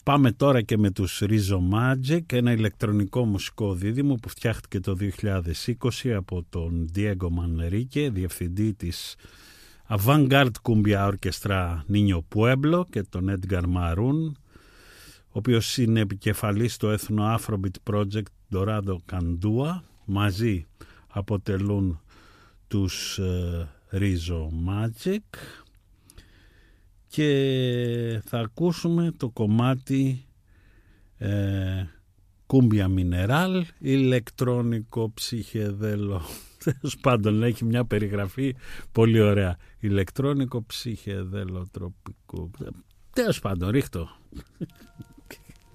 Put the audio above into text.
Πάμε τώρα και με τους Rizzo Magic, ένα ηλεκτρονικό μουσικό δίδυμο που φτιάχτηκε το 2020 από τον Diego Manrique, διευθυντή της Avant-Garde Cumbia Orchestra Niño Pueblo, και τον Edgar Maroon, ο οποίος είναι επικεφαλής στο έθνο Afrobeat Project Dorado Candua. Μαζί αποτελούν τους Rizzo Magic και θα ακούσουμε το κομμάτι Cumbia Mineral, ηλεκτρονικό ψυχεδέλο. Τέλος πάντων, έχει μια περιγραφή πολύ ωραία. Ηλεκτρονικό ψυχεδέλο τροπικό. Τέλος πάντων, ρίχτω.